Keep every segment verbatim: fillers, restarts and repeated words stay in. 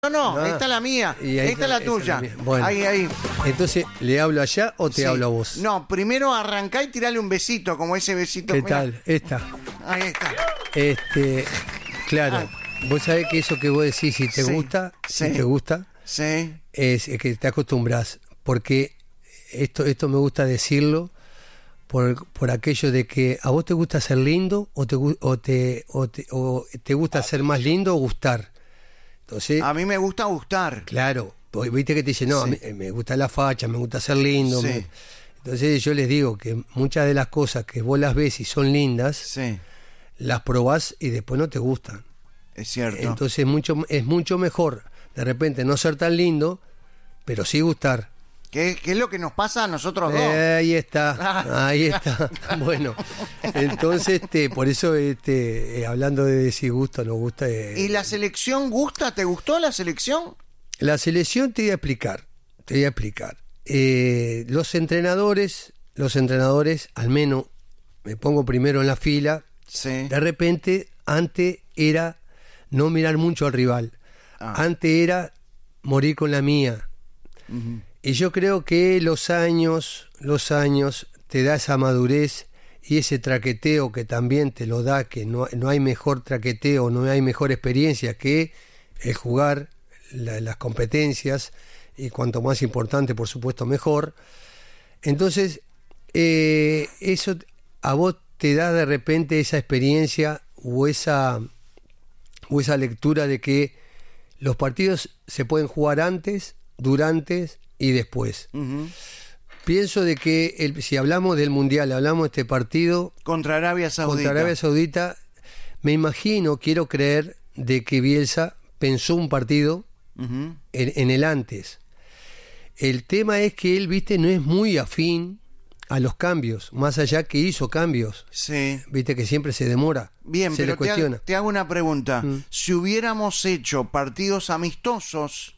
No, no, Ah, esta es la mía, y ahí esta es la esa tuya. la mía. Bueno. Ahí, ahí. Entonces, ¿le hablo allá o te Sí. hablo a vos? No, primero arrancá y tirale un besito, como ese besito. ¿Qué mirá. tal? Esta. Ahí está. Este, claro, vos sabés que eso que vos decís, si te Sí, gusta, sí. si te gusta, Sí. es, es que te acostumbras, porque esto, esto me gusta decirlo por, por aquello de que a vos te gusta ser lindo o te, gu- o te, o te, o te gusta ser más lindo o gustar. Entonces, A mí me gusta gustar. claro, vos viste que te dicen, no, Sí. a mí, me gusta la facha, me gusta ser lindo. Sí. me- Entonces yo les digo que muchas de las cosas que vos las ves y son lindas, Sí, las probás y después no te gustan. es cierto. Entonces mucho, es mucho mejor de repente no ser tan lindo, pero sí gustar. ¿Qué, qué es lo que nos pasa a nosotros dos? Eh, ahí está, ahí está. Bueno, entonces este, por eso este, eh, hablando de si gusta o no gusta. eh, ¿Y la selección gusta? ¿Te gustó la selección? La selección te voy a explicar, te voy a explicar. Eh, los entrenadores, los entrenadores, al menos me pongo primero en la fila. Sí. De repente, antes era no mirar mucho al rival. Ah. Antes era morir con la mía. Ujú. Y yo creo que los años, los años te da esa madurez y ese traqueteo que también te lo da, que no, no hay mejor traqueteo, no hay mejor experiencia que el jugar la- las competencias, y cuanto más importante, por supuesto, mejor. Entonces, eh, eso a vos te da de repente esa experiencia o esa, o esa lectura de que los partidos se pueden jugar antes, durante y después. Ujú. Pienso de que el, si hablamos del Mundial, hablamos de este partido Contra Arabia Saudita. contra Arabia Saudita, me imagino, quiero creer, de que Bielsa pensó un partido Ujú. en, en el antes. El tema es que él, viste, no es muy afín a los cambios, más allá que hizo cambios. Sí. Viste que siempre se demora, Bien, se le pero te, ha- cuestiona. te hago una pregunta. Mm. Si hubiéramos hecho partidos amistosos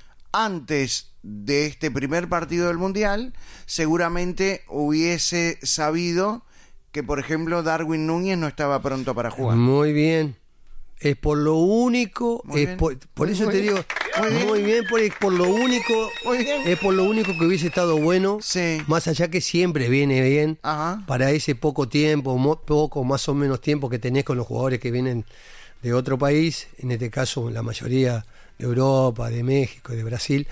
antes de este primer partido del Mundial, seguramente hubiese sabido que, por ejemplo, Darwin Núñez no estaba pronto para jugar. Muy bien. Es por lo único, Muy es bien. por, por Muy eso bien. te digo, Muy bien. muy bien, por, es por lo único, Muy bien. es por lo único que hubiese estado bueno, Sí. más allá que siempre viene bien Ajá. para ese poco tiempo, mo- poco más o menos tiempo que tenés con los jugadores que vienen de otro país, en este caso la mayoría de Europa, de México, de Brasil,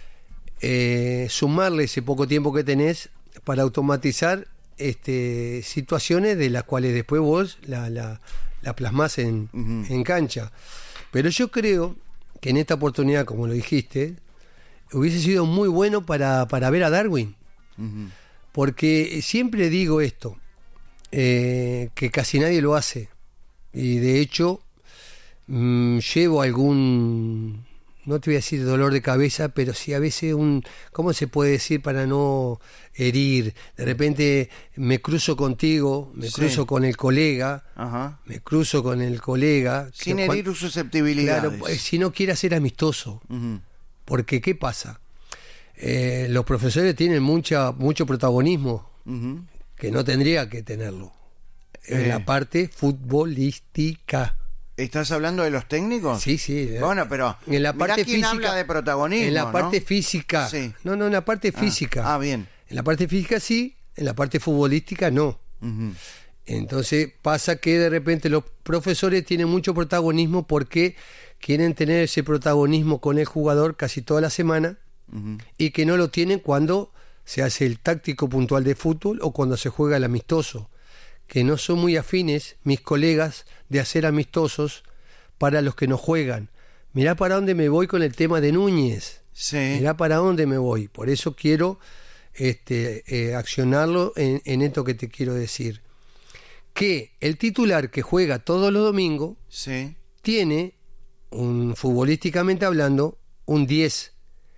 eh, sumarle ese poco tiempo que tenés para automatizar este, situaciones de las cuales después vos la, la, la plasmás en, Ujú. en cancha. Pero yo creo que en esta oportunidad, como lo dijiste, hubiese sido muy bueno para, para ver a Darwin. Ujú. Porque siempre digo esto, eh, que casi nadie lo hace. Y de hecho, mm, llevo algún, no te voy a decir dolor de cabeza, pero sí a veces un, ¿cómo se puede decir para no herir? De repente me cruzo contigo, me Sí. cruzo con el colega, Ajá. me cruzo con el colega. Sin que herir cuan- susceptibilidades. Claro, pues, si no quiere ser amistoso. Ujú. Porque, ¿qué pasa? Eh, los profesores tienen mucha, mucho protagonismo Ujú. que no tendría que tenerlo en Eh. la parte futbolística. ¿Estás hablando de los técnicos? Sí, sí. Bueno, pero En la mirá parte quién física, habla de protagonismo, en la ¿no? parte física. Sí. No, no, en la parte Ah, física. Ah, bien. En la parte física sí, en la parte futbolística no. Ujú. Entonces pasa que de repente los profesores tienen mucho protagonismo porque quieren tener ese protagonismo con el jugador casi toda la semana Ujú. y que no lo tienen cuando se hace el táctico puntual de fútbol o cuando se juega el amistoso, que no son muy afines mis colegas de hacer amistosos para los que no juegan. Mirá para dónde me voy con el tema de Núñez. Sí. Mirá para dónde me voy. Por eso quiero este, eh, accionarlo en, en esto que te quiero decir. Que el titular que juega todos los domingos Sí. tiene, un, futbolísticamente hablando, un diez.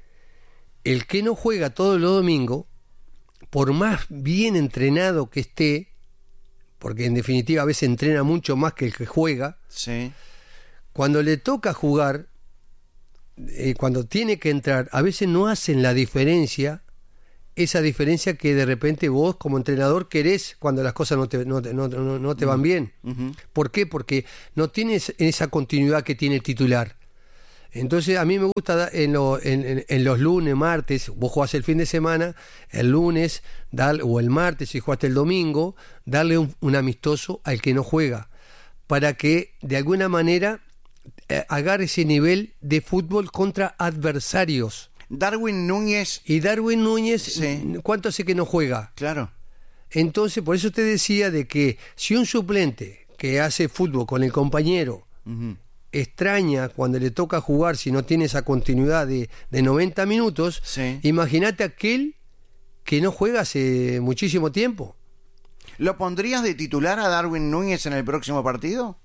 El que no juega todos los domingos, por más bien entrenado que esté, porque en definitiva a veces entrena mucho más que el que juega, Sí. cuando le toca jugar, eh, cuando tiene que entrar, a veces no hacen la diferencia, esa diferencia que de repente vos como entrenador querés cuando las cosas no te, no, te- no, no- no te van bien. Ujú. ¿Por qué? Porque no tienes esa continuidad que tiene el titular. Entonces a mí me gusta da- en, lo- en, en- en los lunes, martes, vos jugás el fin de semana, el lunes dar, o el martes si jugaste el domingo, darle un, un amistoso al que no juega, para que de alguna manera eh, agarre ese nivel de fútbol contra adversarios. Darwin Núñez, Y Darwin Núñez, Sí. ¿cuánto hace que no juega? claro. Entonces, por eso te decía de que si un suplente que hace fútbol con el compañero Ujú. extraña cuando le toca jugar, si no tiene esa continuidad de, de noventa minutos, Sí. imagínate aquel que no juega hace muchísimo tiempo. ¿Lo pondrías de titular a Darwin Núñez en el próximo partido?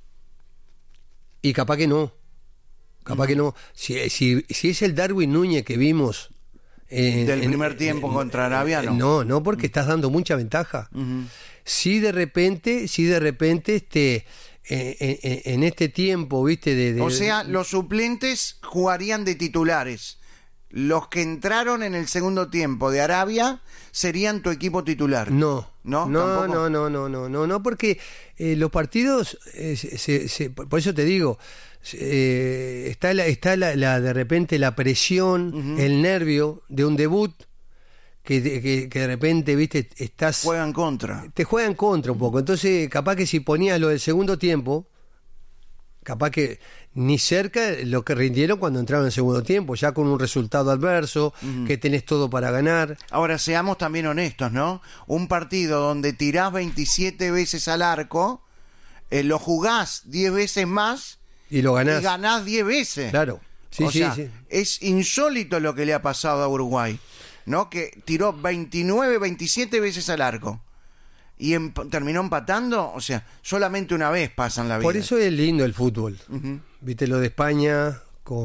Y capaz que no. Capaz que no. Si, si, si es el Darwin Núñez que vimos... en- Del en- primer tiempo en- contra Arabia, no. No, no, porque estás dando mucha ventaja. Ujú. Si de repente, si de repente este, eh, eh, eh, en este tiempo, viste, de, de- O sea, los suplentes jugarían de titulares. Los que entraron en el segundo tiempo de Arabia serían tu equipo titular. No, ¿No? no, ¿Tampoco? no, no, no, no, no, no, porque eh, los partidos, eh, se, se- se- por eso te digo, eh, está la, está la, la- de repente la presión, Ujú. el nervio de un debut que, de- que, que de repente, viste, estás, Juegan contra. te juegan contra un poco. Entonces, capaz que si ponías lo del segundo tiempo, capaz que ni cerca lo que rindieron cuando entraron en el segundo tiempo, ya con un resultado adverso, que tenés todo para ganar. Ahora, seamos también honestos, ¿no? Un partido donde tirás veintisiete veces al arco, eh, lo jugás diez veces más Y lo ganás. y ganás diez veces. Claro. Sí, o sí, sea, sí. es insólito lo que le ha pasado a Uruguay, ¿no? Que tiró veintinueve, veintisiete veces al arco y emp- terminó empatando. O sea, solamente una vez pasan la vida. Por eso es lindo el fútbol. Ujú. Viste lo de España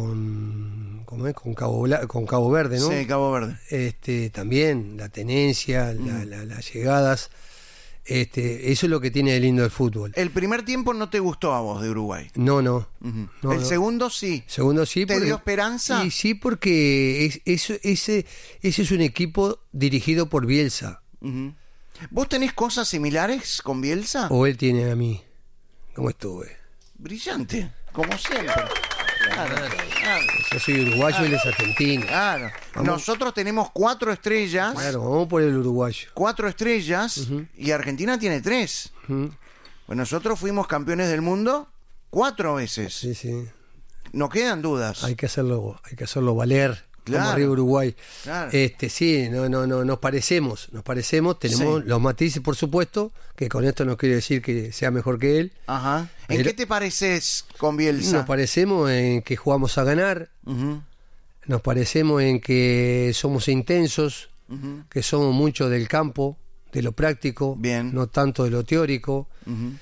con ¿cómo es? con Cabo Bla- con Cabo Verde, ¿no? Sí, Cabo Verde. Este también la tenencia, la- la- las llegadas, este, eso es lo que tiene de lindo el fútbol. El primer tiempo no te gustó a vos de Uruguay. No, no. Ujú. no, El no. segundo sí. Segundo sí. ¿Te porque- dio esperanza? Y sí, porque es, eso- ese, ese es un equipo dirigido por Bielsa. Ujú. ¿Vos tenés cosas similares con Bielsa? O él tiene a mí. ¿Cómo estuve? Brillante, como siempre. Claro, claro, Yo soy uruguayo y él es argentino. claro. Vamos. Nosotros tenemos cuatro estrellas. Claro, vamos por el uruguayo. Cuatro estrellas y Argentina tiene tres. Ujú. Pues nosotros fuimos campeones del mundo cuatro veces. Sí, sí. No quedan dudas. Hay que hacerlo, hay que hacerlo valer. Claro. Como arriba Uruguay. Claro. Este, sí, no, no, no, nos parecemos, nos parecemos, tenemos Sí. los matices, por supuesto, que con esto no quiere decir que sea mejor que él. Ajá. ¿En Pero- qué te pareces con Bielsa? Nos parecemos en que jugamos a ganar, Ujú, nos parecemos en que somos intensos, ujú, que somos mucho del campo, de lo práctico, Bien. no tanto de lo teórico, ujú.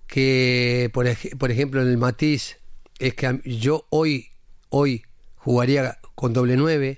que por, ej- por ejemplo el matiz es que a- yo hoy, hoy jugaría con doble nueve,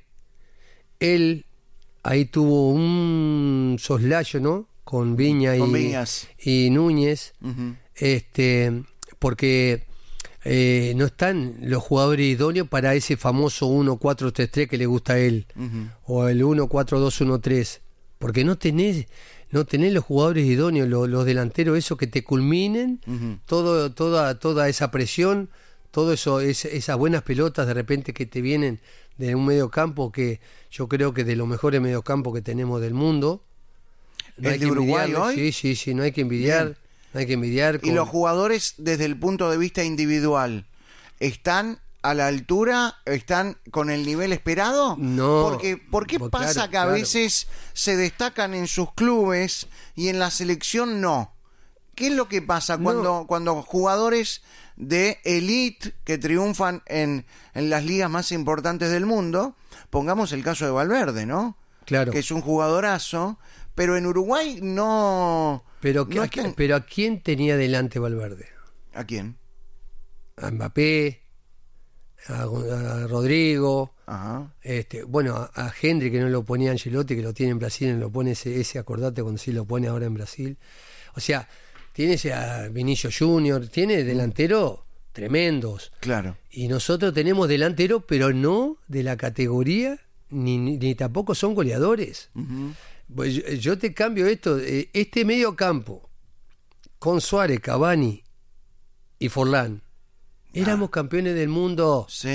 él ahí tuvo un soslayo, ¿no? Con Viña Con y, Viñas. y Núñez, Ujú. este, porque eh, no están los jugadores idóneos para ese famoso uno cuatro tres tres que le gusta a él, Ujú. o el uno cuatro dos uno tres, porque no tenés, no tenés los jugadores idóneos, los, los delanteros, esos que te culminen, Ujú. todo, toda, toda esa presión, todo eso, es- esas buenas pelotas de repente que te vienen de un medio campo que yo creo que de los mejores mediocampos que tenemos del mundo. ¿El de Uruguay envidiarlo. hoy? Sí, sí, sí, no hay que envidiar, Bien. no hay que envidiar. Y con- los jugadores, desde el punto de vista individual, ¿están a la altura? ¿Están con el nivel esperado? No. Porque, ¿por qué Pues pasa claro, que a claro. veces se destacan en sus clubes y en la selección no? ¿Qué es lo que pasa cuando, No. cuando jugadores de elite que triunfan en, en las ligas más importantes del mundo, pongamos el caso de Valverde, ¿no? Claro. Que es un jugadorazo, pero en Uruguay no... Pero, ¿a, no quién- están- pero ¿a quién tenía delante Valverde? ¿A quién? A Mbappé, a, a Rodrigo, Ajá. este, bueno, a, a Henry, que no lo ponía Ancelotti, que lo tiene en Brasil, y lo pone ese, ese acordate cuando sí lo pone ahora en Brasil. O sea, tiene ese a Vinicio Junior, tiene delanteros tremendos. Claro. Y nosotros tenemos delanteros, pero no de la categoría, ni, ni, ni tampoco son goleadores. Ujú. Pues yo, yo te cambio esto, eh, este medio campo, con Suárez, Cavani y Forlán, éramos campeones del mundo. Sí.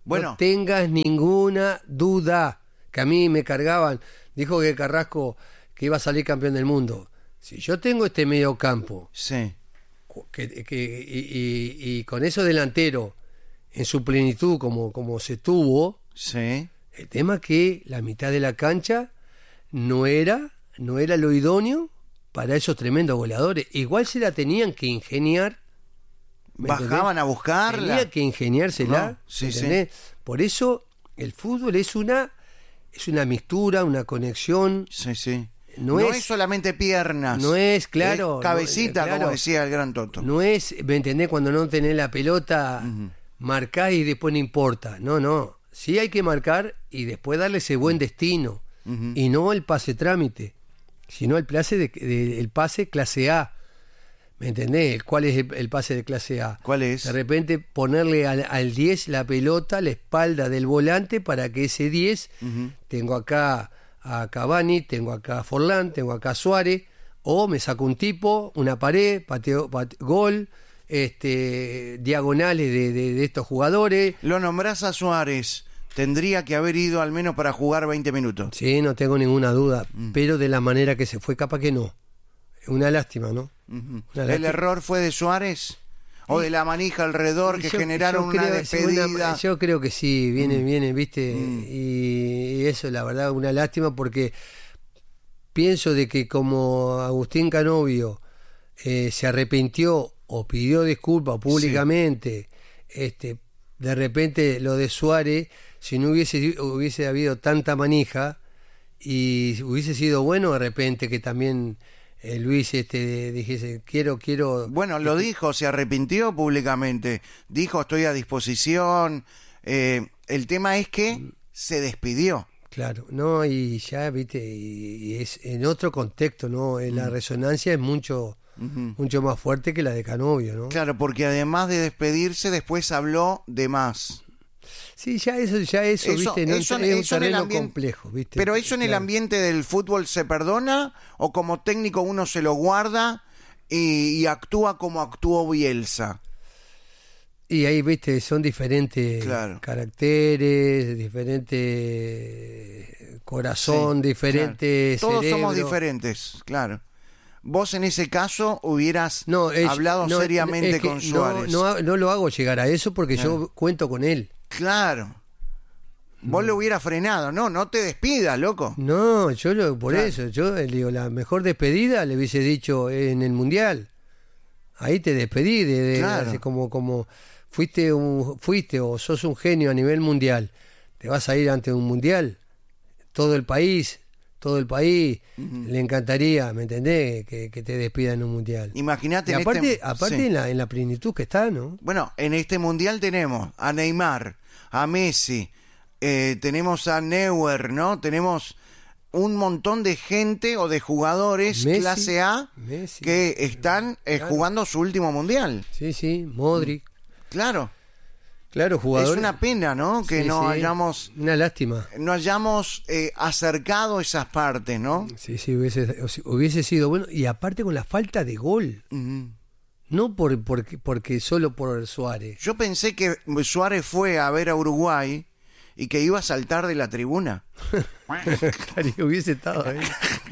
Bueno. No tengas ninguna duda. Que a mí me cargaban. Dijo que Carrasco que iba a salir campeón del mundo. Si yo tengo este medio campo, Sí. que, que, y, y, y con esos delanteros en su plenitud como, como se tuvo, Sí. el tema que la mitad de la cancha no era, no era lo idóneo para esos tremendos goleadores. Igual se la tenían que ingeniar. ¿Me Bajaban entendés? a buscarla. Tenía que ingeniársela. No, sí, ¿entendés? Por eso el fútbol es una, es una mixtura, una conexión. Sí, sí. No, No, es, es solamente piernas. no es, claro. Es cabecita, no, claro, como decía el gran Toto. no es, ¿me entendés? Cuando no tenés la pelota, uh-huh. marcás y después no importa. No, no. Sí hay que marcar y después darle ese buen destino. Uh-huh. Y no el pase trámite, sino el pase de, de, el pase clase A. ¿Me entendés? ¿Cuál es el, el pase de clase A? ¿Cuál es? De repente ponerle al, al diez la pelota, la espalda del volante para que ese diez, uh-huh. tengo acá a Cavani, tengo acá a Forlán, tengo acá a Suárez, o me saco un tipo, una pared, pateo, pateo gol, este, diagonales de, de, de estos jugadores. Lo nombrás a Suárez, tendría que haber ido al menos para jugar veinte minutos. Sí, no tengo ninguna duda, mm. pero de la manera que se fue, capaz que no. Una lástima, ¿no? Uh-huh. Una ¿El lástima. error fue de Suárez? ¿O de la manija alrededor que yo, generaron yo una creo, despedida? Una, yo creo que sí, viene, mm. viene, viste, mm. y, y eso, la verdad, una lástima porque pienso de que como Agustín Canovio eh, se arrepintió o pidió disculpas públicamente, sí. este, de repente lo de Suárez, si no hubiese, hubiese habido tanta manija y hubiese sido bueno de repente que también... Eh, Luis este dijese quiero quiero bueno lo este... dijo, se arrepintió públicamente, dijo estoy a disposición, eh, el tema es que mm. se despidió. Claro, no, y ya viste, y, y es en otro contexto, ¿no? Mm. La resonancia es mucho uh-huh. mucho más fuerte que la de Canovio, ¿no? Claro, porque además de despedirse después habló de más. Sí, ya eso, ya eso, eso viste, no eso, es un eso terreno ambiente, complejo, viste. Pero eso en claro. el ambiente del fútbol se perdona o como técnico uno se lo guarda y, y actúa como actuó Bielsa. Y ahí, viste, son diferentes claro. caracteres, diferente corazón, sí, diferentes claro. Todos cerebro. somos diferentes, claro. Vos en ese caso hubieras no, es, hablado no, seriamente es que con Suárez. No, no, no lo hago llegar a eso porque claro. yo cuento con él. Claro. Vos no. le hubieras frenado. No, no te despidas, loco. No, yo lo, por claro. eso, yo le digo, la mejor despedida le hubiese dicho en el Mundial. Ahí te despedí, de, de claro. así como, como fuiste, un, fuiste o sos un genio a nivel mundial. Te vas a ir ante un Mundial. Todo el país... todo el país uh-huh. le encantaría, ¿me entendés? Que, que te despidan en un mundial. Imagínate y en aparte, este... aparte sí. en, la, en la plenitud que está, ¿no? Bueno, en este mundial tenemos a Neymar, a Messi, eh, tenemos a Neuer, ¿no? Tenemos un montón de gente o de jugadores Messi, clase A Messi, que están eh, claro. jugando su último mundial. Sí, sí, Modric. Claro. Claro, jugadores. Es una pena, ¿no? Que sí, no sí. hayamos... Una lástima. No hayamos eh, acercado esas partes, ¿no? Sí, sí, hubiese, hubiese sido bueno. Y aparte con la falta de gol. Uh-huh. No por, porque, porque solo por Suárez. Yo pensé que Suárez fue a ver a Uruguay y que iba a saltar de la tribuna. Claro, hubiese estado ahí.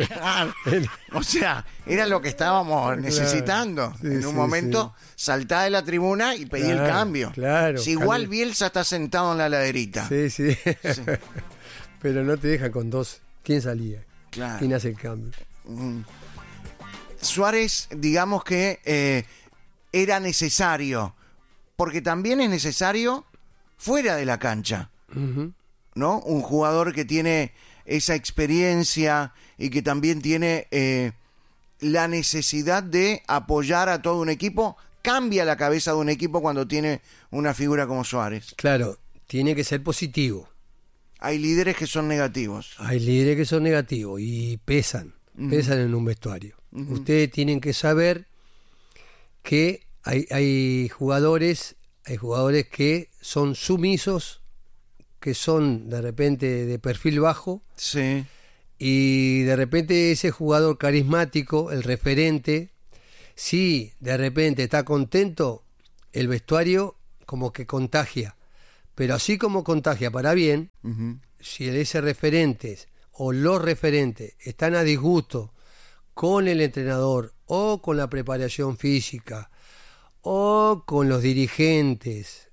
O sea, era lo que estábamos necesitando. Sí, en un sí, momento, sí. saltá de la tribuna y pedí claro, el cambio. Claro. Si igual Carlos. Bielsa está sentado en la laderita. Sí, sí, sí. Pero no te dejan con dos. ¿Quién salía? Claro. ¿Quién hace el cambio? Mm. Suárez, digamos que eh, era necesario, porque también es necesario fuera de la cancha. Uh-huh. ¿No? Un jugador que tiene esa experiencia y que también tiene eh, la necesidad de apoyar a todo un equipo, cambia la cabeza de un equipo cuando tiene una figura como Suárez. Claro, tiene que ser positivo. Hay líderes que son negativos. Hay líderes que son negativos y pesan, uh-huh. pesan en un vestuario. Uh-huh. Ustedes tienen que saber que hay, hay jugadores, hay jugadores que son sumisos, que son de repente de perfil bajo, sí. y de repente ese jugador carismático, el referente, si de repente está contento, el vestuario como que contagia, Pero así como contagia para bien, Uh-huh. si ese referentes o los referentes están a disgusto con el entrenador o con la preparación física o con los dirigentes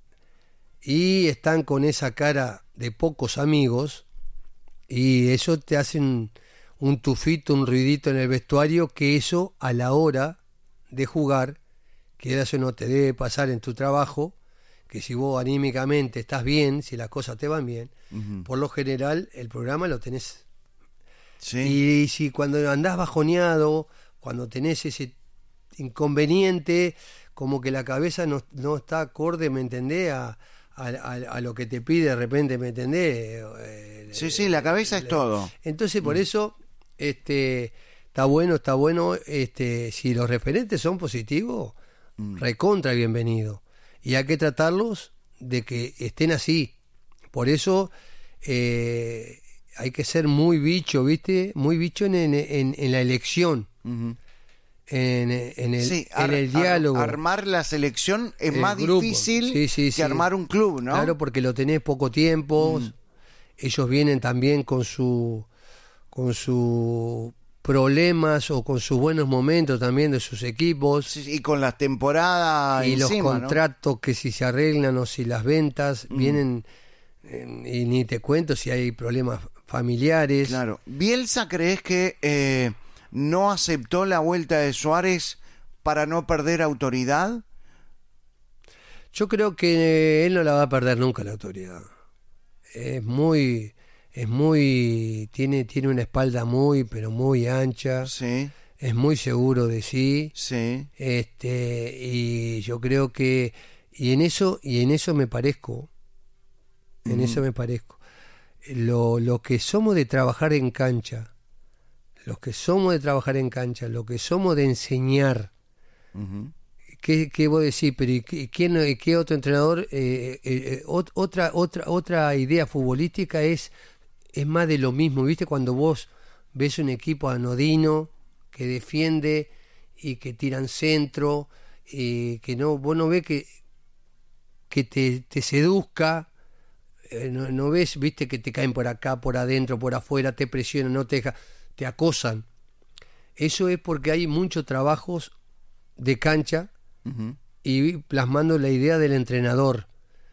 y están con esa cara de pocos amigos, y eso te hace un, un tufito, un ruidito en el vestuario, que eso a la hora de jugar, que eso no te debe pasar en tu trabajo, que si vos anímicamente estás bien, si las cosas te van bien, Uh-huh. por lo general el programa lo tenés. Sí. Y si cuando andás bajoneado, cuando tenés ese inconveniente, como que la cabeza no, no está acorde, ¿me entendés? A, a, a, a lo que te pide de repente, ¿me entendés? Eh, Sí, sí, la cabeza es todo. Entonces, por eso, este, está bueno, está bueno, este, si los referentes son positivos, Mm. recontra bienvenido. Y hay que tratarlos de que estén así. Por eso eh, hay que ser muy bicho, ¿viste? Muy bicho en, en, en, en la elección, Uh-huh. en, en, el, Sí, en ar- el diálogo. ar- armar la selección es el más grupo. difícil Sí, sí, que sí. armar un club, ¿no? Claro, porque lo tenés poco tiempo. Mm. Ellos vienen también con su con sus problemas o con sus buenos momentos también de sus equipos. Sí, y con las temporadas Y los encima, ¿no? contratos que si se arreglan o si las ventas Mm. vienen, eh, y ni te cuento si hay problemas familiares. Claro. ¿Bielsa crees que eh, no aceptó la vuelta de Suárez para no perder autoridad? Yo creo que él no la va a perder nunca la autoridad. Es muy, es muy, tiene, tiene una espalda muy, pero muy ancha. Sí, Es muy seguro de sí. sí. Este, y yo creo que, y en eso, y en eso me parezco, en Ujú. eso me parezco. Lo, lo que somos de trabajar en cancha, los que somos de trabajar en cancha, lo que somos de enseñar. Ujú. ¿Qué, qué vos decís? Pero ¿y qué, quién, qué otro entrenador? Eh, eh, eh, ot- otra, otra, otra idea futbolística es, es más de lo mismo, ¿viste? Cuando vos ves un equipo anodino que defiende y que tiran centro, y que no, vos no ves que, que te, te seduzca, eh, no, no ves, viste, que te caen por acá, por adentro, por afuera, te presionan, no te deja, te acosan. Eso es porque hay muchos trabajos de cancha Ujú. y plasmando la idea del entrenador.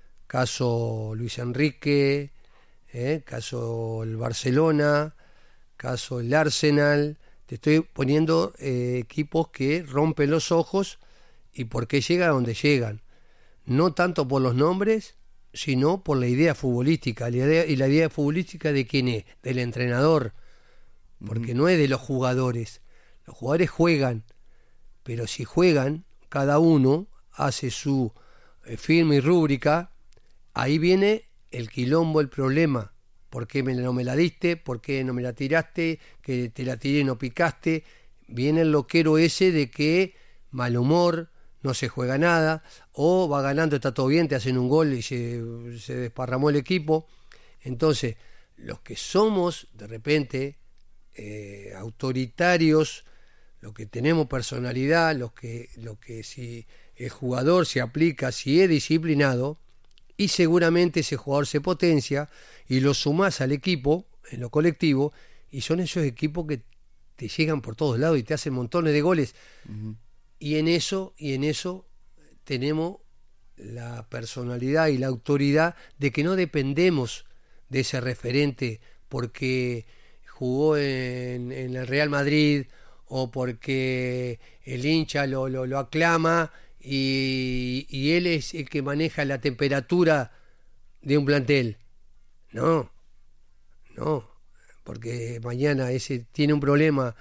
Caso Luis Enrique, eh, caso el Barcelona, caso el Arsenal. Te estoy poniendo eh, equipos que rompen los ojos y por qué llegan a donde llegan. No tanto por los nombres, sino por la idea futbolística. La idea, ¿y la idea futbolística de quién es? Del entrenador. Porque no es de los jugadores. Los jugadores juegan, pero si juegan, cada uno hace su eh, firma y rúbrica, ahí viene el quilombo, el problema. ¿Por qué me, no me la diste? ¿Por qué no me la tiraste? ¿Que te la tiré y no picaste? Viene el loquero ese de que mal humor, no se juega nada, o va ganando, está todo bien, te hacen un gol y se, se desparramó el equipo. Entonces, los que somos de repente eh, autoritarios, los que tenemos personalidad, los que, lo que si el jugador se aplica, si es disciplinado, y seguramente ese jugador se potencia y lo sumás al equipo, en lo colectivo, y son esos equipos que te llegan por todos lados y te hacen montones de goles. Ujú. Y en eso, y en eso tenemos la personalidad y la autoridad de que no dependemos de ese referente porque jugó en, en el Real Madrid o porque el hincha lo, lo, lo aclama y, y él es el que maneja la temperatura de un plantel. No, no, porque mañana ese tiene un problema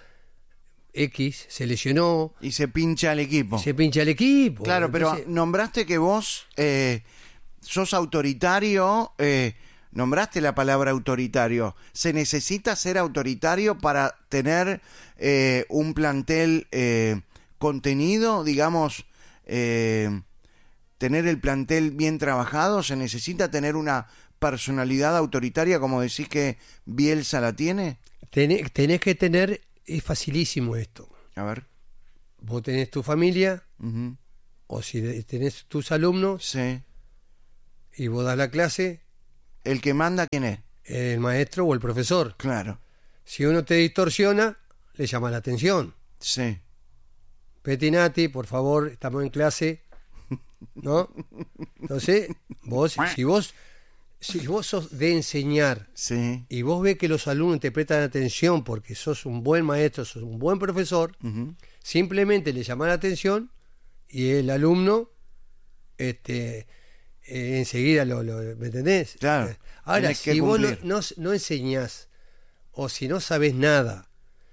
X, se lesionó, Y se pincha al equipo. se pincha el equipo. Claro, pero Entonces, nombraste que vos eh, sos autoritario, eh, nombraste la palabra autoritario. ¿Se necesita ser autoritario para tener eh, un plantel eh, contenido, digamos, eh, tener el plantel bien trabajado? ¿Se necesita tener una personalidad autoritaria como decís que Bielsa la tiene? tenés, tenés que tener, es facilísimo esto. A ver. Vos tenés tu familia, Ujú. o si de- tenés tus alumnos, Sí. y vos das la clase, ¿El que manda quién es? el maestro o el profesor. Claro. Si uno te distorsiona, le llama la atención. Sí. Petinati, por favor, estamos en clase, ¿no? Entonces, vos, si vos, si vos sos de enseñar Sí. y vos ves que los alumnos te prestan atención porque sos un buen maestro, sos un buen profesor, Ujú. simplemente le llama la atención y el alumno, este, eh, enseguida lo, lo, ¿me entendés? Claro. Eh, Ahora, Tenés que si vos no, cumplir. no, no enseñás o si no sabés nada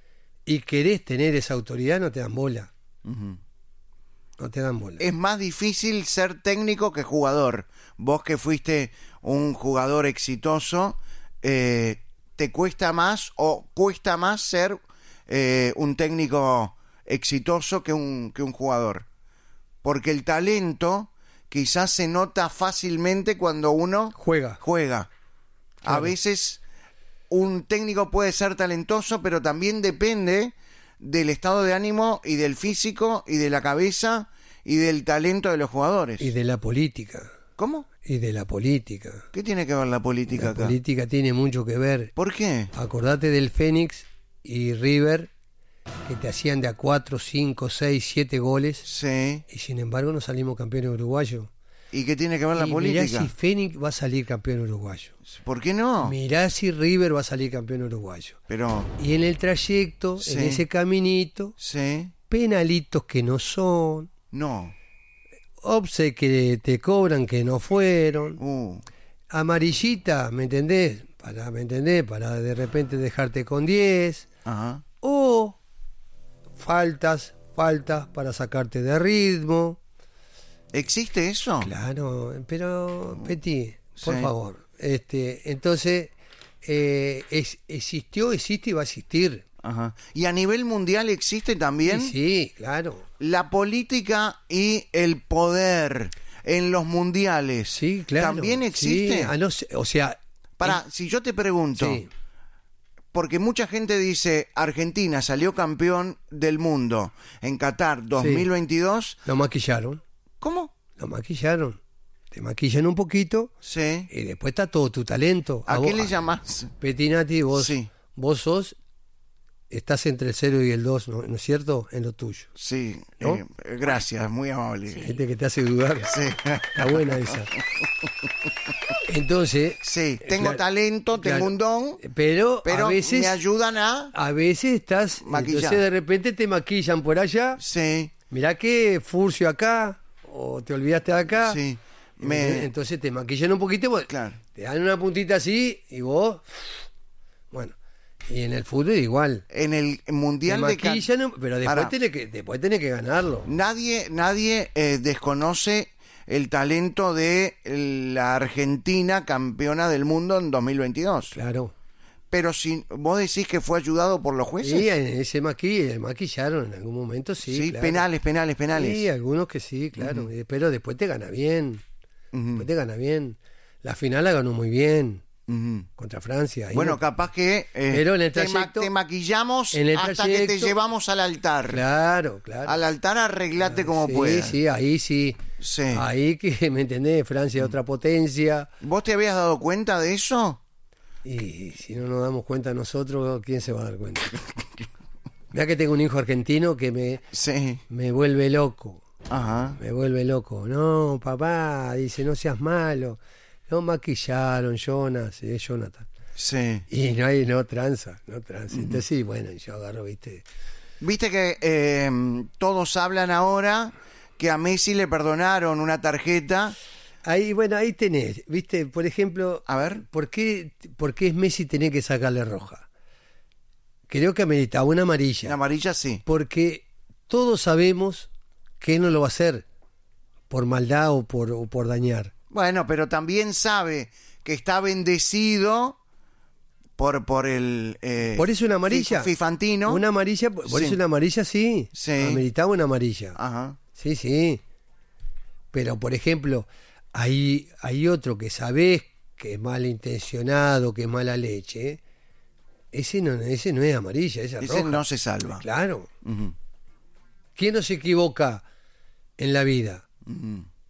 y querés tener esa autoridad, no te dan bola. Ujú. No te dan bola. Es más difícil ser técnico que jugador. Vos que fuiste un jugador exitoso, eh, ¿te cuesta más o cuesta más ser eh, un técnico exitoso que un, que un jugador? Porque el talento quizás se nota fácilmente cuando uno Juega. juega. A Claro. veces un técnico puede ser talentoso, pero también depende del estado de ánimo y del físico y de la cabeza y del talento de los jugadores. Y de la política. ¿Cómo? Y de la política. ¿Qué tiene que ver la política La acá? política tiene mucho que ver. ¿Por qué? Acordate del Fénix y River, que te hacían de a cuatro, cinco, seis, siete goles, Sí. y sin embargo no salimos campeones uruguayos. ¿Y qué tiene que ver la Y política? mirá si Fénix va a salir campeón uruguayo. ¿Por qué no? Mirá si River va a salir campeón uruguayo. Pero, Y en el trayecto, Sí. en ese caminito, sí, penalitos que no son, no. obse que te cobran que no fueron, Uh, amarillita, ¿me entendés? Para, ¿me entendés? Para de repente dejarte con diez, ajá. o faltas, faltas para sacarte de ritmo. ¿Existe eso? Claro, pero Peti, por Sí. favor, este, entonces eh, es, existió, existe y va a existir. Ajá. ¿Y a nivel mundial existe también? Sí, sí, claro. La política y el poder en los mundiales. Sí, claro. ¿También existe? Sí, a no ser- o sea, Para, si yo te pregunto, sí, porque mucha gente dice, Argentina salió campeón del mundo en Qatar dos mil veintidós. lo maquillaron, ¿Cómo? lo maquillaron. Te maquillan un poquito Sí. y después está todo tu talento. ¿A vos- qué le llamas? Petinati, vos, Sí. vos sos, estás entre el cero y el dos, ¿no, ¿no es cierto? En lo tuyo. Sí, ¿No? eh, gracias, muy amable. Sí. Gente que te hace dudar. Está buena esa. Entonces, Sí, tengo claro, talento, tengo claro. un don, pero, pero a veces me ayudan a... a veces estás, Maquillar. entonces de repente te maquillan por allá. Sí, Mirá que furcio acá, o te olvidaste de acá. sí. Y Me... Entonces te maquillan un poquito, vos- Claro. te dan una puntita así y vos, bueno, y en el fútbol igual. En el Te Mundial de Qatar... maquillan, pero después Pará. tenés, que, después tenés que ganarlo. Nadie, nadie eh, desconoce el talento de la Argentina campeona del mundo en dos mil veintidós. Claro. Pero si vos decís que fue ayudado por los jueces. Sí, en ese maqui, maquillaron en algún momento, sí. Sí, claro. penales, penales, penales. Sí, algunos que sí, claro. Y- Pero después te gana bien. Ujú, Después te gana bien. La final la ganó muy bien ujú. contra Francia. Ahí Bueno, no- capaz que eh, Pero en el te, ma- trayecto- te maquillamos en el hasta que te trayecto- llevamos al altar. Claro, claro. Al altar arreglate como sí, puedas. sí, ahí sí. Sí. Ahí que, ¿me entendés? Francia es otra potencia. ¿Vos te habías dado cuenta de eso? Y si no nos damos cuenta nosotros, ¿quién se va a dar cuenta? Mira que tengo un hijo argentino que me, Sí. me vuelve loco. Ajá. Me vuelve loco. No, papá, dice, no seas malo. No maquillaron, Jonas, es Jonathan. Sí. Y no hay, no tranza, no tranza. Entonces sí, bueno, yo agarro, viste. Viste que eh, todos hablan ahora que a Messi le perdonaron una tarjeta. Ahí, bueno, ahí tenés, viste, por ejemplo, A ver. ¿por qué, por qué es Messi tener que sacarle roja? Creo que ameritaba una amarilla. En amarilla sí. Porque todos sabemos que él no lo va a hacer por maldad o por, o por dañar. Bueno, pero también sabe que está bendecido por, por el... eh, Por eso una amarilla. Fif- Fifantino. Una amarilla, por Sí. eso una amarilla sí. Sí. Ameritaba una amarilla. Ajá. Sí, sí. Pero, por ejemplo, hay, hay otro que sabés que es malintencionado, que es mala leche. Ese no, ese no es amarilla, esa es Ese roja. no se salva. Claro. Ujú, ¿Quién no se equivoca en la vida? ujú.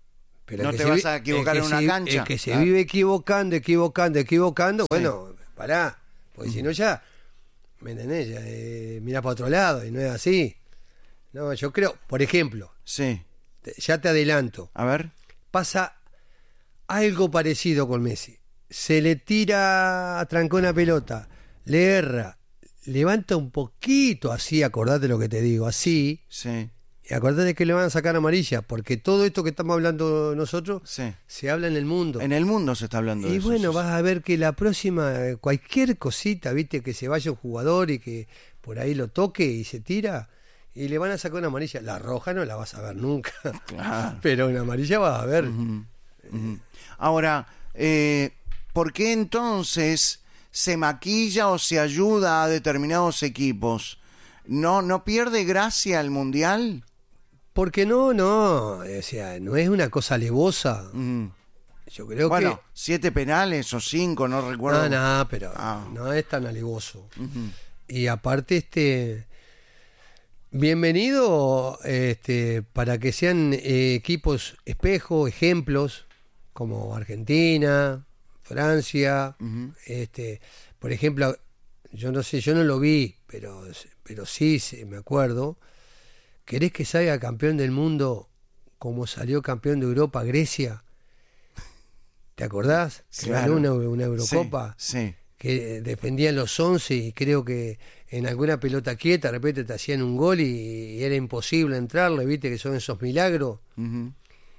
Pero no el te que vas se a vi- equivocar el en que una se- cancha. El que se Ah. vive equivocando, equivocando, equivocando, Sí. bueno, pará, porque si no ya, ¿me entendés? Ya, eh, mira para otro lado y no es así. No, yo creo, por ejemplo, Sí. te- ya te adelanto, A ver. pasa algo parecido con Messi. Se le tira, trancó una pelota, le erra, levanta un poquito así, acordate lo que te digo, así, Sí. y acordate que le van a sacar amarilla, porque todo esto que estamos hablando nosotros Sí. se habla en el mundo. En el mundo se está hablando de Y eso. bueno, sí, vas a ver que la próxima, eh, cualquier cosita, viste, que se vaya un jugador y que por ahí lo toque y se tira, y le van a sacar una amarilla. La roja no la vas a ver nunca, Claro. pero una amarilla vas a ver. Ujú, ujú. Ahora, eh, ¿por qué entonces se maquilla o se ayuda a determinados equipos? ¿No, no pierde gracia el Mundial? Porque no, no, o sea, no es una cosa alevosa. Ujú. Yo creo Bueno, que... siete penales o cinco, no recuerdo. No, no, pero Ah. no es tan alevoso. Ujú. Y aparte, este... Bienvenido este, para que sean eh, equipos espejo, ejemplos, como Argentina, Francia, Ujú. este, por ejemplo, yo no sé, yo no lo vi, pero, pero sí, sí me acuerdo. ¿Querés que salga campeón del mundo como salió campeón de Europa Grecia? ¿Te acordás? Que Claro. ganó una, una Eurocopa. Sí, sí. Que defendían los once y creo que en alguna pelota quieta de repente te hacían un gol y, y era imposible entrarle, viste que son esos milagros. Ujú.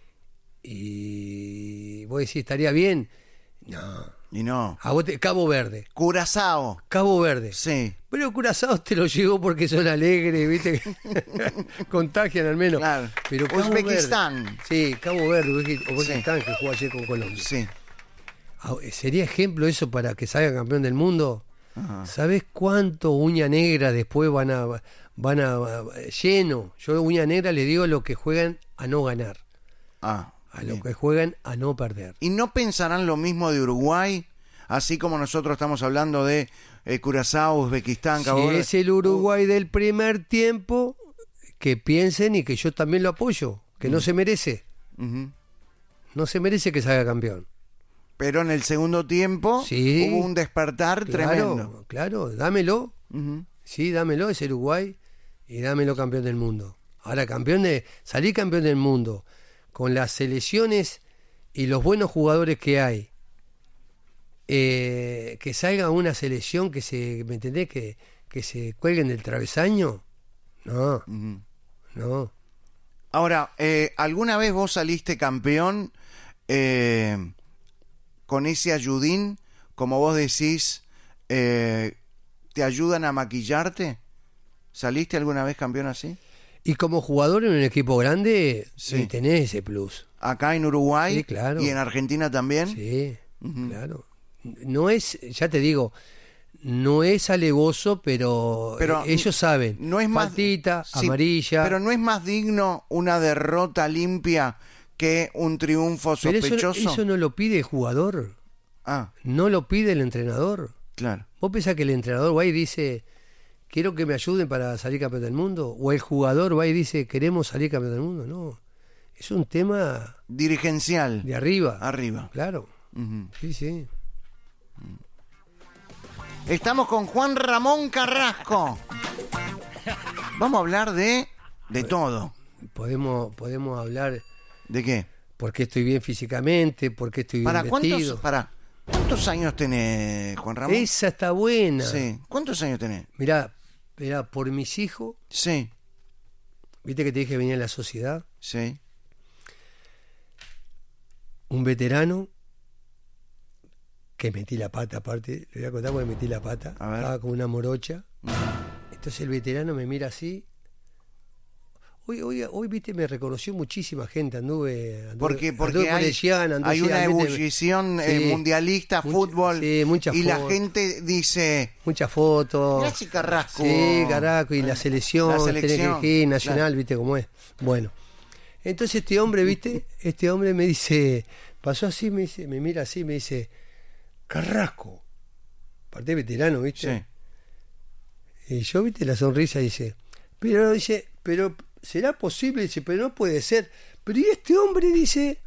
Y vos decís, ¿estaría bien? No. Y no. A vos te- Cabo Verde. Curazao. Cabo Verde. Sí. Pero Curazao te lo llegó porque son alegres, viste, contagian al menos. Claro. Pero Cabo Uzbekistán. Verde, sí, Cabo Verde, Uzbeki- Uzbekistán, que jugó ayer con Colombia. Sí. Ah, ¿sería ejemplo eso para que salga campeón del mundo? Ajá. ¿Sabés cuánto uña negra después van a van a lleno? Yo uña negra le digo a los que juegan a no ganar, Ah, a los bien. que juegan a no perder. ¿Y no pensarán lo mismo de Uruguay? Así como nosotros estamos hablando de eh, Curazao, Uzbekistán, Cabo Si Verde. es el Uruguay del primer tiempo, que piensen y que yo también lo apoyo, que no se merece, Ujú. no se merece que salga campeón. Pero en el segundo tiempo Sí. hubo un despertar tremendo. Claro, claro, dámelo. Ujú. Sí, dámelo, es Uruguay y dámelo campeón del mundo. Ahora, campeón de, salí campeón del mundo con las selecciones y los buenos jugadores que hay. Eh, que salga una selección que se, ¿me entendés? Que, que se cuelguen del travesaño. No, Ujú. no. Ahora, eh, ¿alguna vez vos saliste campeón eh, con ese ayudín? Como vos decís, eh, ¿te ayudan a maquillarte? ¿Saliste alguna vez campeón así? Y como jugador en un equipo grande, Sí. sí, tenés ese plus. Acá en Uruguay Sí, claro. y en Argentina también. Sí, Ujú. claro. No es, ya te digo, no es alevoso, pero, Pero eh, ellos saben. No es más, Faltita, sí, amarilla. pero no es más digno una derrota limpia que un triunfo Pero eso, sospechoso. eso no lo pide el jugador, Ah, no lo pide el entrenador. claro. ¿Vos pensás que el entrenador va y dice, quiero que me ayuden para salir campeón del mundo? ¿O el jugador va y dice, queremos salir campeón del mundo? No, es un tema Dirigencial. de arriba. Arriba. Claro, Ujú. sí, sí. Estamos con Juan Ramón Carrasco. Vamos a hablar de de todo. Podemos, podemos hablar ¿De qué? por qué estoy bien físicamente, por qué estoy bien ¿Para cuántos, vestido. para, ¿cuántos años tenés, Juan Ramón? Esa está buena. Sí. ¿Cuántos años tenés? Mirá, mirá, por mis hijos, Sí, viste que te dije que venía en la sociedad, sí. un veterano que metí la pata, aparte, le voy a contar porque metí la pata, A ver. estaba con una morocha. Entonces el veterano me mira así. Hoy, hoy, hoy viste, me reconoció muchísima gente, anduve, anduve Porque, porque anduve por hay, el Xi'an, anduve hay así, una viste, ebullición eh, sí, mundialista, mucha- fútbol, sí, muchas y la fotos. gente dice, muchas fotos. mirá si Carrasco. Sí, Carrasco, y la selección, La selección, tenés que ir, nacional, claro. viste cómo es. Bueno, entonces este hombre, viste, este hombre me dice, pasó así, me dice, me mira así, me dice, Carrasco, parte veterano, viste. Sí. Y yo, viste, la sonrisa dice, pero dice, pero será posible, dice, pero no puede ser. Pero y este hombre dice,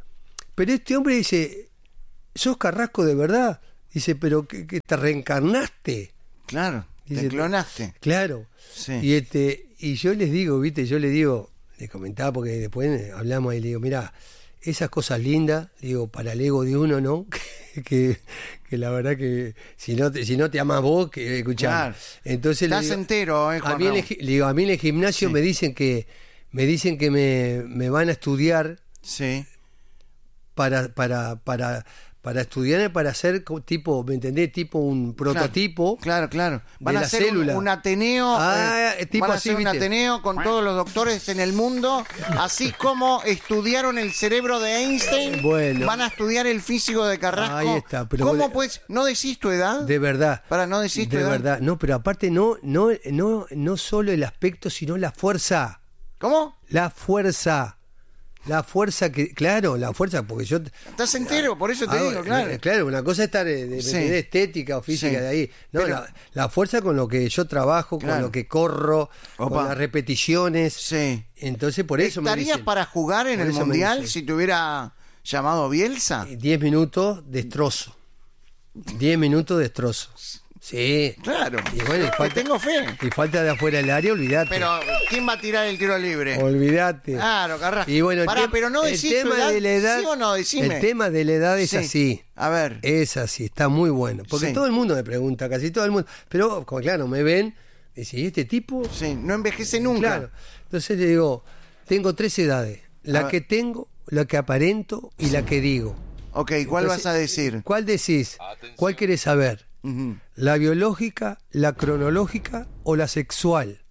Pero este hombre dice, ¿sos Carrasco de verdad? Dice, pero que, que te reencarnaste. Claro, Dice, te clonaste. Claro. Sí. Y este y yo les digo, viste, yo les digo, les comentaba porque después hablamos y le digo, mira, esas cosas lindas, digo, para el ego de uno, ¿no? que, que la verdad que si no te, si no te amas vos, que escuchá. Claro. Entonces Estás le digo, entero, eh, Juan a mí en el, Raúl. le digo, a mí en el gimnasio Sí. me dicen que me dicen que me, me van a estudiar Sí. para para para para estudiar para hacer co- tipo, ¿me entendés? Tipo un prototipo. Claro, claro. Van de a la hacer un, célula. un Ateneo. Ah, eh, tipo van a así, hacer un ¿viste? Ateneo con todos los doctores en el mundo, así como estudiaron el cerebro de Einstein. Bueno. Van a estudiar el físico de Carrasco. Ahí está, pero ¿Cómo vos le- pues? ¿No decís tu edad? De verdad. Para no decir tu De edad. verdad. No, pero aparte no, no, no, no solo el aspecto, sino la fuerza. ¿Cómo? La fuerza. La fuerza que, claro, la fuerza, porque yo... Estás entero, por eso te Ah, digo, claro. eh, Claro, una cosa es estar de, de- Sí. de estética o física Sí. de ahí. No, Pero- la, la fuerza con lo que yo trabajo, con Claro. lo que corro, Opa. con las repeticiones. Sí. Entonces, por eso me ¿Estarías dicen, para jugar en por el eso me Mundial dicen. si te hubiera llamado Bielsa? diez minutos destrozo. diez minutos destrozo. Sí. Claro. Y bueno, y Te falta, tengo fe. y falta de afuera del área, olvídate. Pero, ¿quién va a tirar el tiro libre? Olvídate. Claro, Carrasco. Y bueno, el Pará, tem- pero no el decís tema tu edad, de la edad, ¿sí o no? Decime. el tema de la edad es Sí. así. A ver. Es así, está muy bueno. Porque Sí. todo el mundo me pregunta, casi todo el mundo. Pero, como claro, me ven, dice, ¿y este tipo? Sí, no envejece nunca. Claro. Entonces le digo, tengo tres edades. A La ver. que tengo, la que aparento y la que digo. Ok, ¿cuál Entonces, vas a decir? ¿Cuál decís? ¿Cuál querés saber? Ujú. ¿La biológica, la cronológica o la sexual?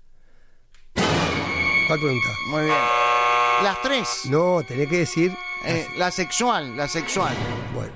¿Cuál pregunta? Muy bien. Las tres. No, tenés que decir, Eh, la sexual, la sexual. bueno,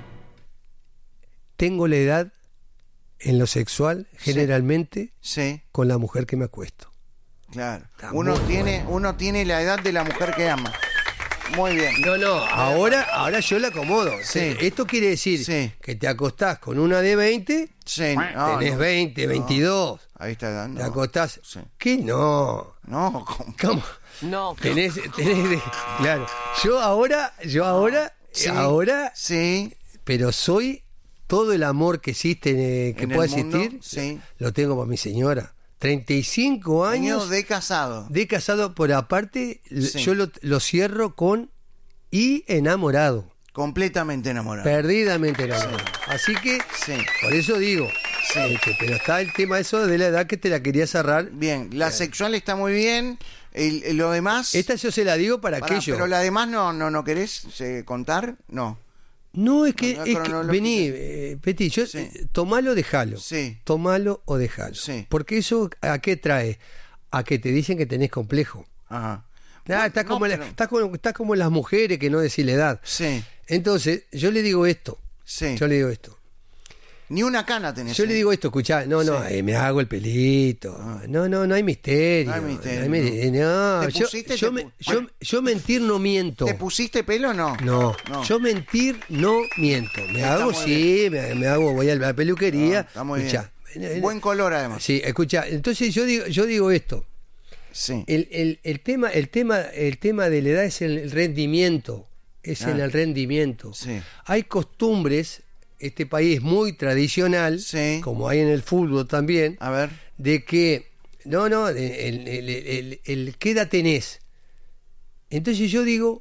tengo la edad en lo sexual generalmente Sí, con la mujer que me acuesto. claro. Está Uno muy tiene, uno tiene la edad de la mujer que ama. Muy bien. No, no, ahora, ahora yo la acomodo. Sí. Esto quiere decir Sí. que te acostás con una de veinte, Sí, no, tenés no. veinte, veintidós, Ahí está dando. te acostás. Sí. ¿Qué no? No, ¿cómo? ¿Cómo? No, Tenés, tenés de- claro. Yo ahora, yo ahora, Sí, ahora, Sí, pero soy todo el amor que existe, eh, que En el pueda mundo, existir, sí. lo tengo para mi señora. treinta y cinco años años de casado. de casado, por aparte, l- Sí. yo lo, lo cierro con y enamorado. Completamente enamorado. Perdidamente enamorado. Así que, Sí. por eso digo, Sí. este, pero está el tema eso de la edad que te la quería cerrar. Bien, la sexual está muy bien. El- el- lo demás. Esta yo se la digo para Pará, aquello. pero la demás no, no, no querés eh, contar, no. No, es que, No, no, es que cronológica. vení, eh, Peti, yo, Sí. eh, tomalo o dejalo. Sí. Tomalo o dejalo. Sí. Porque eso, ¿a qué trae? A que te dicen que tenés complejo. Ajá. Ah, Bueno, está, no, como la- pero- está como, está como las mujeres que no decís la edad. Sí, Entonces, yo le digo esto. sí. Yo le digo esto. Ni una cana tenés. Yo eh. le digo esto, escuchá, no, no, Sí. eh, me hago el pelito. No, no, no hay misterio. No hay misterio, No, hay mi- no, ¿Te yo, pusiste? yo ¿Te me- pu- yo- yo mentir no miento. ¿Te pusiste pelo o no? No, No. yo mentir no miento. Me Está hago, muy sí, me, me hago, voy a la peluquería. Ah, está muy escuchá, bien. eh, eh, Buen color además. Sí, escucha, entonces yo digo, yo digo esto. Sí. El, el, el tema, el tema, el tema de la edad es el rendimiento. Es Ah. en el rendimiento. Sí. Hay costumbres, este país es muy tradicional, Sí. como hay en el fútbol también, A ver. de que, no, no, el, el, el, el- el ¿qué edad tenés? Entonces yo digo,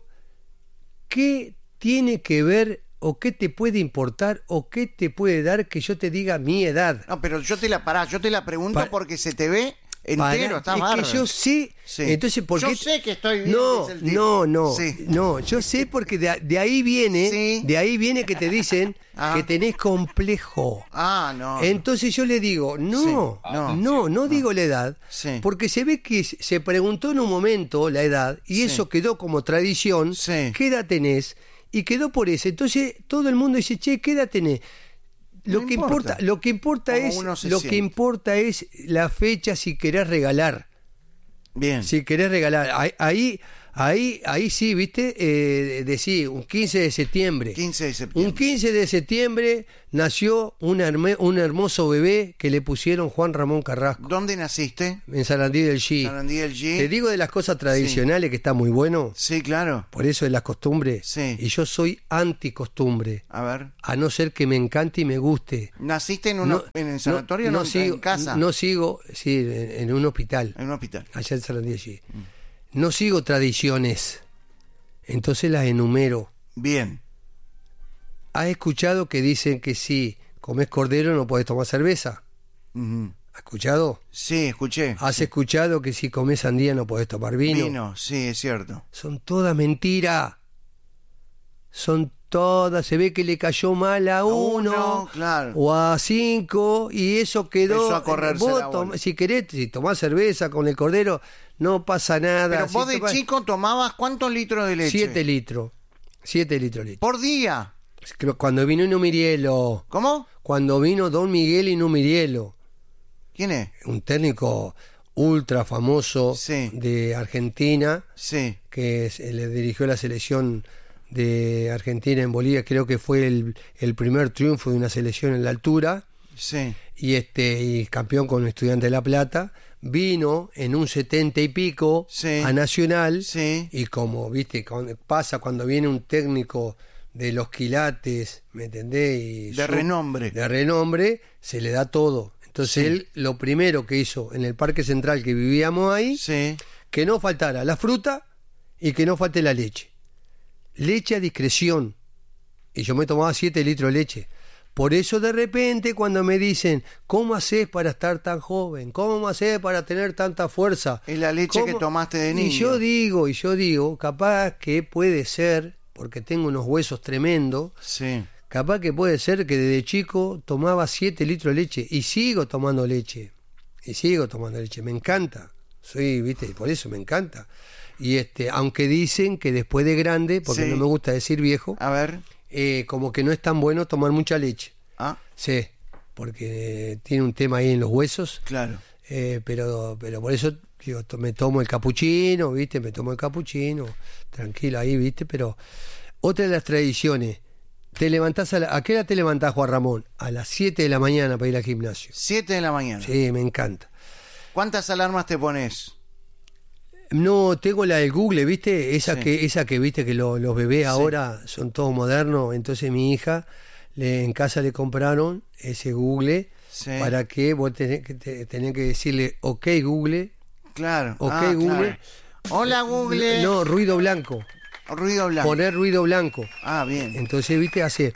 ¿qué tiene que ver o qué te puede importar o qué te puede dar que yo te diga mi edad? No, pero yo te la pará, yo te la pregunto Pa- porque se te ve entero, Para- está es bárbaro. que yo sé, Sí. entonces ¿por Yo qué? sé que estoy bien, No, dice el tipo. no, no, Sí. no, yo sé porque de, de ahí viene, Sí. de ahí viene que te dicen Ah. que tenés complejo. Ah, no. Entonces yo le digo, no, Sí, no. no, no, digo la edad, Sí. porque se ve que se preguntó en un momento la edad y Sí. eso quedó como tradición, Sí. ¿qué edad tenés? Y quedó por eso. Entonces todo el mundo dice, che, ¿qué edad tenés? Lo No que importa. importa, lo que importa Como es, uno se lo siente. que importa es la fecha si querés regalar. Bien. Si querés regalar, ahí, ahí, Ahí, ahí sí, ¿viste? Eh, decí, un quince de septiembre. quince de septiembre. Un quince de septiembre nació un, herme, un hermoso bebé que le pusieron Juan Ramón Carrasco. ¿Dónde naciste? En Sarandí del G. Sarandí del G. Te digo de las cosas tradicionales sí. que está muy bueno. Sí, claro. Por eso es la costumbre. Sí. Y yo soy anticostumbre. A ver. A no ser que me encante y me guste. ¿Naciste en, uno, no, en el sanatorio no, o no, sigo, en casa? No sigo, sí, en, en un hospital. En un hospital. Allá en Sarandí del G. Mm. No sigo tradiciones. Entonces las enumero. Bien. ¿Has escuchado que dicen que si comes cordero no podés tomar cerveza? Uh-huh. ¿Has escuchado? Sí, escuché. ¿Has sí. escuchado que si comes sandía no podés tomar vino? Vino, sí, es cierto. Son todas mentiras. Son todas. Se ve que le cayó mal a, a uno, uno claro. o a cinco y eso quedó. Empezó a correrse vos la tom- si querés, si tomás cerveza con el cordero, no pasa nada. Pero si vos de tomás... chico tomabas ¿cuántos litros de leche? Siete litros. Siete litros de leche. ¿Por día? Cuando vino Numirielo. ¿Cómo? Cuando vino Don Miguel y Numirielo. ¿Quién es? Un técnico ultra famoso sí. de Argentina. Sí. Que se le dirigió la selección de Argentina en Bolivia. Creo que fue el, el primer triunfo de una selección en la altura. Sí. Y, este, y campeón con Estudiantes de La Plata. Vino en un setenta y pico sí. a Nacional sí. y como viste cuando, pasa cuando viene un técnico de los quilates, ¿me entendés? Y de su, renombre. De renombre, se le da todo. Entonces sí. él lo primero que hizo en el Parque Central que vivíamos ahí, sí. que no faltara la fruta y que no falte la leche. Leche a discreción. Y yo me tomaba siete litros de leche. Por eso de repente cuando me dicen, ¿cómo haces para estar tan joven? ¿Cómo haces para tener tanta fuerza? Es la leche ¿Cómo? que tomaste de niño. Y yo digo, y yo digo, capaz que puede ser, porque tengo unos huesos tremendos, sí. capaz que puede ser que desde chico tomaba siete litros de leche y sigo tomando leche. Y sigo tomando leche, me encanta. Soy, viste, por eso me encanta. Y este, aunque dicen que después de grande, porque sí. no me gusta decir viejo, a ver. Eh, como que no es tan bueno tomar mucha leche. Ah. Sí, porque tiene un tema ahí en los huesos. Claro. Eh, pero, pero por eso digo, to- me tomo el capuchino, ¿viste? Me tomo el capuchino, tranquilo ahí, ¿viste? Pero otra de las tradiciones, te levantás a, la, ¿a qué hora te levantás, Juan Ramón? A las siete de la mañana para ir al gimnasio. siete de la mañana. Sí, me encanta. ¿Cuántas alarmas te pones? No, tengo la del Google, ¿viste? Esa sí. que, esa que viste que lo, los bebés sí. ahora son todos modernos. Entonces mi hija le, en casa le compraron ese Google sí. para que vos tenés que, te, tenés que decirle, ok Google. Claro. Ok ah, Google. Claro. Hola Google. No, ruido blanco. Ruido blanco. Poner ruido blanco. Ah, bien. Entonces, viste, hace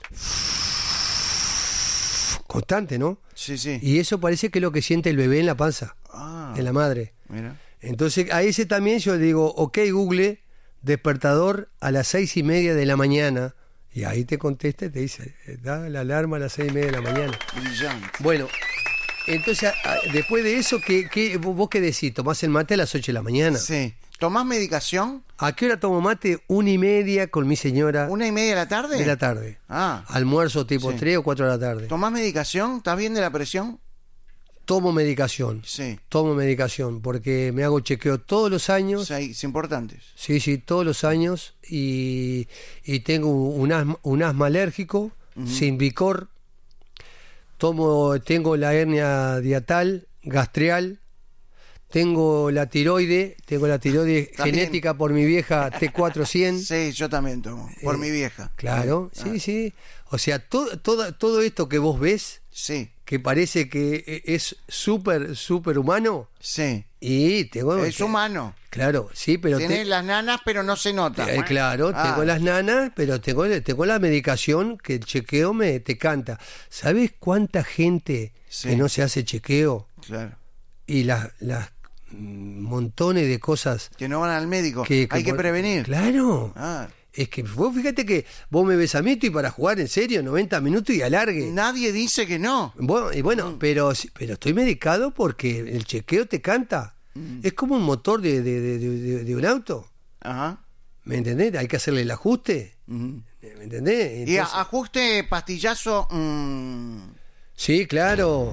constante, ¿no? Sí, sí. Y eso parece que es lo que siente el bebé en la panza ah, de la madre. Mira. Entonces a ese también yo le digo, ok Google, despertador a las seis y media de la mañana. Y ahí te contesta y te dice, da la alarma a las seis y media de la mañana. Brillante. Bueno, entonces a, a, después de eso, ¿qué, qué, ¿vos qué decís? ¿Tomás el mate a las ocho de la mañana? Sí. ¿Tomás medicación? ¿A qué hora tomo mate? Una y media con mi señora. ¿Una y media de la tarde? De la tarde. Ah. Almuerzo tipo sí. tres o cuatro de la tarde. ¿Tomás medicación? ¿Estás bien de la presión? Tomo medicación. Sí. Tomo medicación porque me hago chequeo todos los años. Sí, es importante. Sí, sí, todos los años. Y, y tengo un asma, un asma alérgico, uh-huh. sin Vicor. Tomo, tengo la hernia diatal, gastrial. Tengo la tiroide, tengo la tiroide genética por mi vieja T cuatrocientos. Sí, yo también tomo, por eh, mi vieja. Claro, ah. sí, sí. O sea, todo, todo, todo esto que vos ves, sí. que parece que es súper, súper humano. Sí. Y tengo, es te, humano. Claro, sí, pero... Tenés te, las nanas, pero no se nota. Eh, claro, ah. tengo las nanas, pero tengo, tengo la medicación que el chequeo me te canta. ¿Sabes cuánta gente sí. que no se hace chequeo? Claro. Y las... las montones de cosas que no van al médico, que, que hay que por... prevenir. Claro. Ah. Es que vos fíjate que vos me ves a mí y para jugar en serio noventa minutos y alargue. Nadie dice que no. Bueno, y bueno, mm. pero pero estoy medicado porque el chequeo te canta. Mm. Es como un motor de, de, de, de, de un auto. Ajá. ¿Me entendés? Hay que hacerle el ajuste. Mm. ¿Me entendés? Entonces... Y ajuste pastillazo. Mmm... Sí, claro.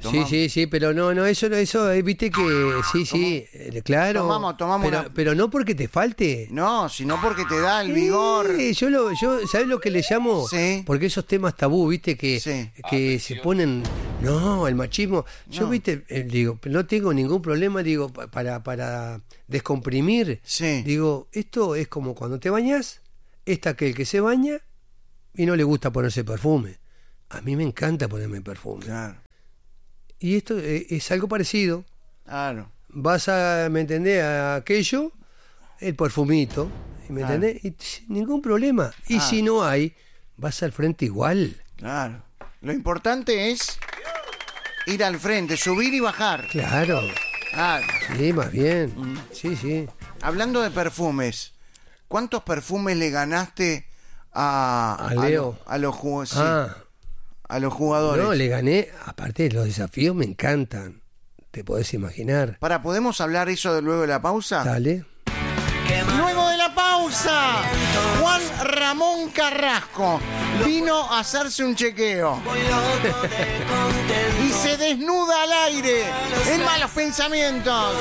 tomamos. Sí, sí, sí, pero no, no, eso, eso, eh, viste que, sí, sí, eh, claro. Tomamos, tomamos pero, una- pero no porque te falte. No, sino porque te da el vigor. Eh, yo lo, yo, ¿sabes lo que le llamo? Sí. Porque esos temas tabú, viste, que, Sí. que se ponen, no, el machismo. Yo, No. viste, eh, digo, no tengo ningún problema, digo, pa- para, para descomprimir. Sí. Digo, esto es como cuando te bañas, está aquel que se baña y no le gusta ponerse perfume. A mí me encanta ponerme perfume. Claro, Y esto eh, es algo parecido. claro. Vas a, ¿me entendés? A aquello, el perfumito, ¿me Claro. entendés? Y sin ningún problema. Y Ah. si no hay, vas al frente igual. Claro. Lo importante es ir al frente, subir y bajar. Claro. Claro. Sí, más bien. Mm. Sí, sí. Hablando de perfumes, ¿cuántos perfumes le ganaste a, A Leo? lo- a los, ju- sí, Ah, a los jugadores? no, le gané. Aparte, los desafíos me encantan. Te podés imaginar. Para, ¿podemos hablar eso de luego de la pausa? Dale. Luego de la pausa, Juan Ramón Carrasco vino a hacerse un chequeo y se desnuda al aire en Malos Pensamientos.